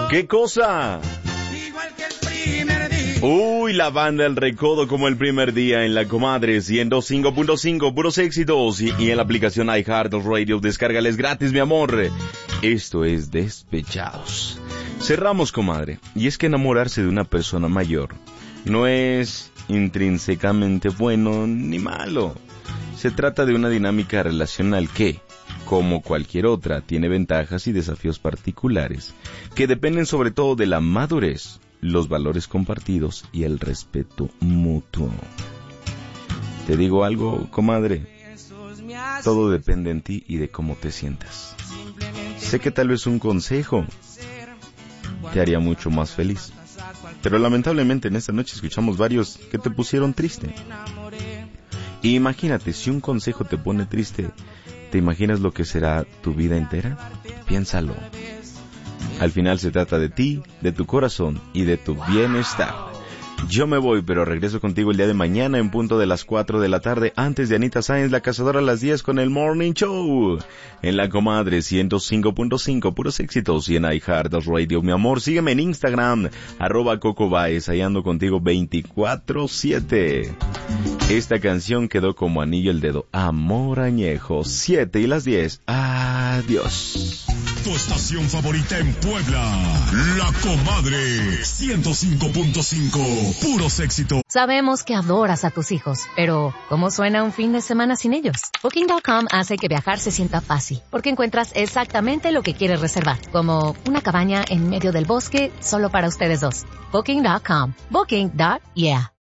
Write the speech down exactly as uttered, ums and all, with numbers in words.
¿Qué cosa? Uy, la banda El Recodo como el primer día en la comadre ciento cinco punto cinco, puros éxitos. Y, y en la aplicación iHeartRadio, descárgales gratis, mi amor. Esto es Despechados. Cerramos, comadre. Y es que enamorarse de una persona mayor no es intrínsecamente bueno ni malo. Se trata de una dinámica relacional que, como cualquier otra, tiene ventajas y desafíos particulares que dependen sobre todo de la madurez, los valores compartidos y el respeto mutuo. Te digo algo, comadre, todo depende en ti y de cómo te sientas. Sé que tal vez un consejo te haría mucho más feliz, pero lamentablemente en esta noche escuchamos varios que te pusieron triste. Y imagínate, si un consejo te pone triste, ¿te imaginas lo que será tu vida entera? Piénsalo. Al final se trata de ti, de tu corazón y de tu bienestar. Yo me voy, pero regreso contigo el día de mañana en punto de las cuatro de la tarde, antes de Anita Sáenz, la cazadora, a las diez con el Morning Show. En la comadre ciento cinco punto cinco, puros éxitos, y en iHeartRadio, mi amor. Sígueme en Instagram, arroba Coco Baez, ahí ando contigo veinticuatro siete. Esta canción quedó como anillo al dedo. Amor añejo, siete y las diez. Adiós. Tu estación favorita en Puebla, La Comadre, ciento cinco punto cinco, puros éxitos. Sabemos que adoras a tus hijos, pero ¿cómo suena un fin de semana sin ellos? Booking punto com hace que viajar se sienta fácil, porque encuentras exactamente lo que quieres reservar, como una cabaña en medio del bosque solo para ustedes dos. Booking punto com. Booking. Yeah.